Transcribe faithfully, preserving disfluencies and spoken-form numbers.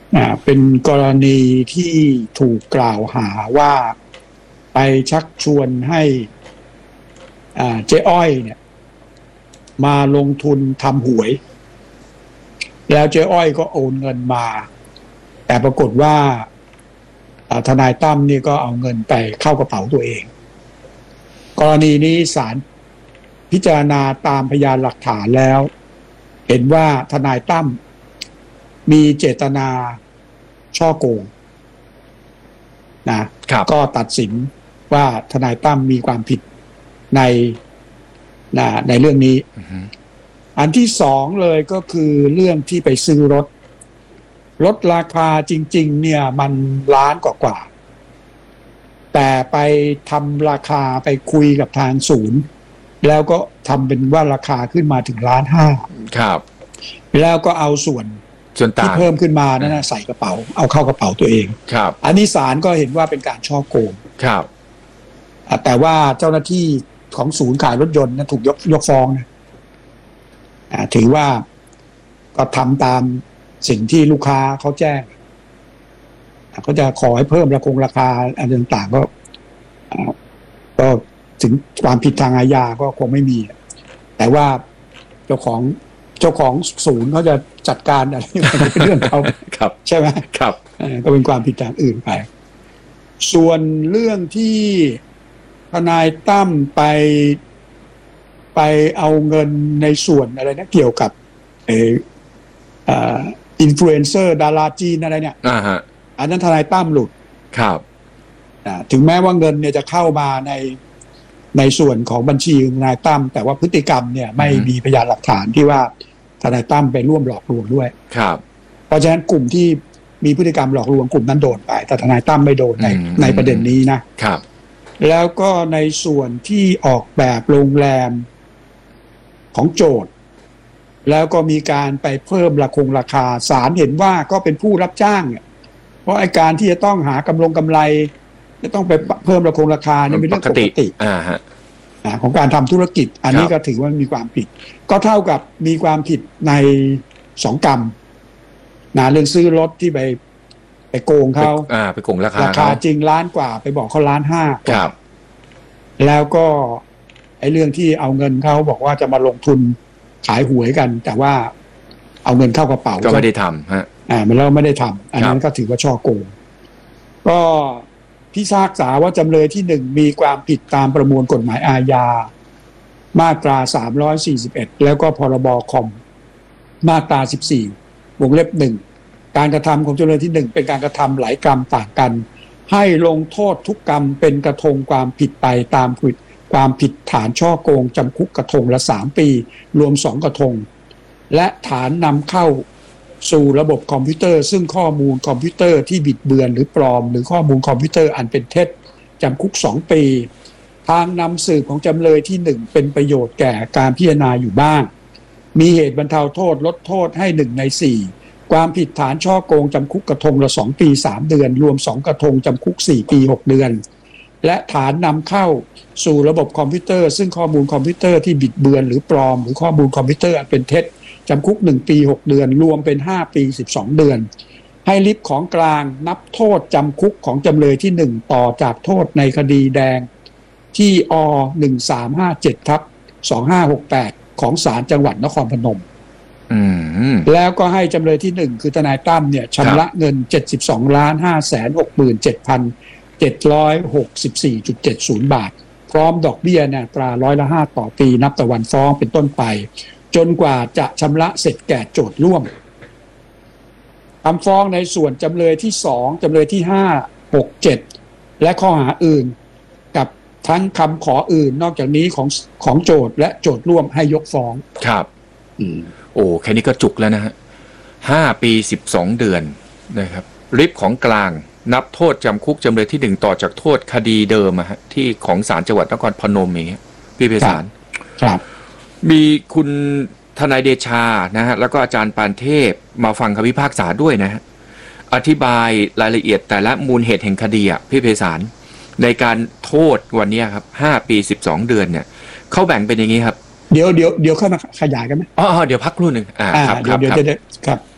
อ่าเป็นกรณีที่ถูกกล่าวหาว่าไปชักชวนให้อ่าเจ๊อ้อยเนี่ยมาลงทุนทำหวยแล้วเจ๊อ้อยก็โอนเงินมาแต่ปรากฏว่าทนายตั้มนี่ก็เอาเงินไปเข้ากระเป๋าตัวเองกรณีนี้ศาลพิจารณาตามพยานหลักฐานแล้วเห็นว่าทนายตั้มมีเจตนาฉ้อโกงนะก็ตัดสินว่าทนายตั้มมีความผิดในนะในเรื่องนี้ uh-huh. อันที่สองเลยก็คือเรื่องที่ไปซื้อรถรถราคาจริงๆเนี่ยมันล้านกว่าๆแต่ไปทำราคาไปคุยกับทางศูนย์แล้วก็ทำเป็นว่าราคาขึ้นมาถึงล้านห้าครับแล้วก็เอาส่วนที่เพิ่มขึ้นมานั่นนะใส่กระเป๋าเอาเข้ากระเป๋าตัวเองครับอันนี้ศาลก็เห็นว่าเป็นการฉ้อโกงครับแต่ว่าเจ้าหน้าที่ของศูนย์ขายรถยนต์นั้นถูกยกยกฟ้องนะถือว่าก็ทำตามสิ่งที่ลูกค้าเขาแจ้งเขาจะขอให้เพิ่มราคงราคาอะไรต่างๆก็ก็ถึงความผิดทางอาญาก็คงไม่มีแต่ว่าเจ้าของเจ้าของศูนย์เขาจะจัดการอะไรเป็นเรื่องเขาครับใช่ไหมครับก็เป็นความผิดทางอื่นไปส่วนเรื่องที่ทนายตั้มไปไปเอาเงินในส่วนอะไรนะเกี่ยวกับเอออินฟลูเอนเซอร์ดาราจีนอะไรเนี่ยอ่าฮะอันนั้นทนายตั้มหลุดครับถึงแม้ว่าเงินเนี่ยจะเข้ามาในในส่วนของบัญชีทนายตั้มแต่ว่าพฤติกรรมเนี่ยไม่มีพยานหลักฐานที่ว่าทนายตั้มไปร่วมหลอกลวงด้วยครับเพราะฉะนั้นกลุ่มที่มีพฤติกรรมหลอกลวงกลุ่มนั้นโดนไปแต่ทนายตั้มไม่โดนในในประเด็นนี้นะครับแล้วก็ในส่วนที่ออกแบบโรงแรมของโจทก์แล้วก็มีการไปเพิ่มราคงราคาศาลเห็นว่าก็เป็นผู้รับจ้างเนี่ยเพราะไอ้การที่จะต้องหากำไรกำไรจะต้องไปเพิ่มราคงราคาเนี่ยเป็นเรื่องปกติอ่าฮะของการทำธุรกิจอันนี้ก็ถือว่ามีความผิดก็เท่ากับมีความผิดในสองกรรมนะเรื่องซื้อรถที่ไปไปโกงเขาอ่าไปโกงราคาราคาจริงล้านกว่าไปบอกเขาล้านห้าครับแล้วก็ไอ้เรื่องที่เอาเงินเขาบอกว่าจะมาลงทุนขายหวยกันแต่ว่าเอาเงินเข้ากระเป๋าก็ไม่ได้ทำฮะอ่ามันแล้วไม่ได้ทำอันนั้นก็ถือว่าฉ้อโกงก็พิพากษาว่าจำเลยที่หนึ่งมีความผิดตามประมวลกฎหมายอาญามาตราสามร้อยสี่สิบเอ็ดแล้วก็พรบคอมมาตราสิบสี่วงเล็บหนึ่งการกระทำของจำเลยที่หนึ่งเป็นการกระทำหลายกรรมต่างกันให้ลงโทษทุกกรรมเป็นกระทงความผิดไปตามความผิดฐานฉ้อโกงจำคุกกระทงละสามปีรวมสองกระทงและฐานนำเข้าสู่ระบบคอมพิวเตอร์ซึ่งข้อมูลคอมพิวเตอร์ที่บิดเบือนหรือปลอมหรือข้อมูลคอมพิวเตอร์อันเป็นเท็จจำคุกสองปีทางนำสืบของจำเลยที่หนึ่งเป็นประโยชน์แก่การพิจารณาอยู่บ้างมีเหตุบรรเทาโทษลดโทษให้หนึ่งในสี่ความผิดฐานฉ้อโกงจำคุกกระทงละสองปีสามเดือนรวมสองกระทงจำคุกสี่ปีหกเดือนและฐานนำเข้าสู่ระบบคอมพิวเตอร์ซึ่งข้อมูลคอมพิวเตอร์ที่บิดเบือนหรือปลอมหรือข้อมูลคอมพิวเตอร์อันเป็นเท็จจำคุกหนึ่งปีหกเดือนรวมเป็นห้าปีสิบสองเดือนให้ริบของกลางนับโทษจำคุกของจำเลยที่หนึ่งต่อจากโทษในคดีแดงที่อ หนึ่งสามห้าเจ็ด ทับ สองห้าหกแปดของศาลจังหวัดนครพนมแล้วก็ให้จำเลยที่หนึ่งคือทนายตั้มเนี่ยชำระเงิน เจ็ดสิบสองล้านห้าแสนหกหมื่นเจ็ดพันเจ็ดร้อยหกสิบสี่จุดเจ็ดศูนย์ บาทพร้อมดอกเบี้ยเนี่ยตราร้อยละห้าต่อปีนับแต่วันฟ้องเป็นต้นไปจนกว่าจะชำระเสร็จแก่โจทก์ร่วมคำฟ้องในส่วนจำเลยที่สองจำเลยที่ห้า หก เจ็ดและข้อหาอื่นกับทั้งคำขออื่นนอกจากนี้ของของโจทก์และโจทก์ร่วมให้ยกฟ้องครับอืมโอ้แค่นี้ก็จุกแล้วนะฮะห้าปีสิบสองเดือนนะครับริบของกลางนับโทษจำคุกจำเลยที่หนึ่งต่อจากโทษคดีเดิมอะฮะที่ของศาลจังหวัดนครพนมอย่างเงี้ยพี่ไพศาลครับมีคุณทนายเดชานะฮะแล้วก็อาจารย์ปานเทพมาฟังคำพิพากษาด้วยนะฮะอธิบายรายละเอียดแต่ละมูลเหตุแห่งคดีอ่ะพี่ไพศาลในการโทษวันนี้ครับห้าปีสิบสองเดือนเนี่ยเขาแบ่งเป็นอย่างนี้ครับเดี๋ยวเดี๋ยวเดี๋ยวค่อยมาขยายกันไหมอ๋อเดี๋ยวพักครู่หนึ่งอ่าครับเดี๋ยวเดี๋ยวจะได้ครับ